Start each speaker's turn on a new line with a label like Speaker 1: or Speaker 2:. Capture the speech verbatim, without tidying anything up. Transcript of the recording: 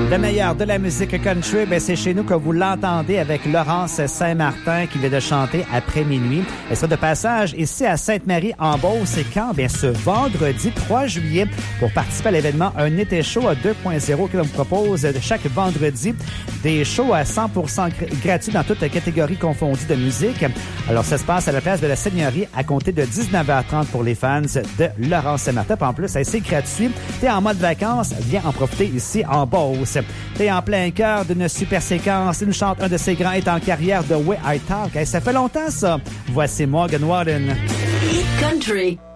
Speaker 1: Le meilleur de la musique country, ben c'est chez nous que vous l'entendez avec Laurence Saint-Martin qui vient de chanter après minuit. Elle sera de passage ici à Sainte-Marie-en-Beauce. Et quand? Bien, ce vendredi trois juillet pour participer à l'événement Un été chaud à deux point zéro que l'on vous propose chaque vendredi des shows à cent pour cent gratuits dans toutes les catégories confondues de musique. Alors, ça se passe à la place de la Seigneurie à compter de dix-neuf heures trente pour les fans de Laurence Saint-Martin. En plus, c'est gratuit. T'es en mode vacances, viens en profiter ici en Beauce. T'es en plein cœur d'une super séquence. Il nous chante un de ses grands hits en carrière, The Way I Talk. Hey, ça fait longtemps, ça. Voici Morgan Wallen.
Speaker 2: Hit Country.